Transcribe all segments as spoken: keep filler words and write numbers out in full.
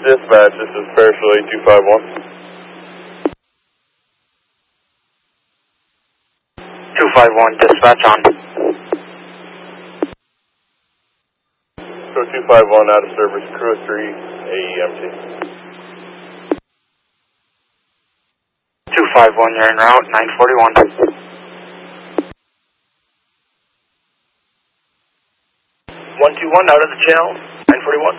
Dispatch, this is Parachute eight two five one. two five one, dispatch on. So two five one out of service, crew three, A E M T. two five one, you're en route, nine forty-one. one two one out of the channel, nine forty-one.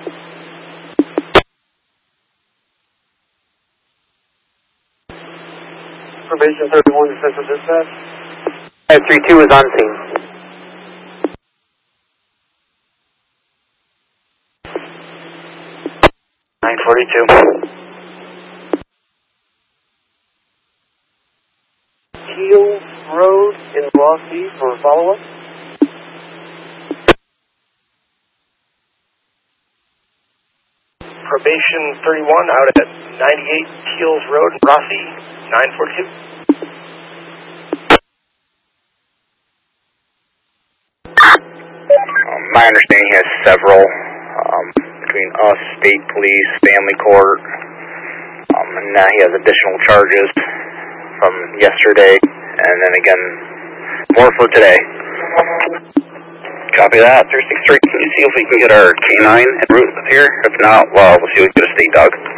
Probation thirty-one, Central Dispatch. five three two is on scene. nine forty-two. Keel Road in Rossi for follow-up. Probation thirty-one out at ninety-eight Keels Road in Rossi, nine forty-two. Um, my understanding he has several um, between us, state police, family court, um, and now he has additional charges from yesterday, and then again more for today. Copy that, three six three. Can you see if we can get our K nine en route here? If not, well, we'll see if we can get a state dog.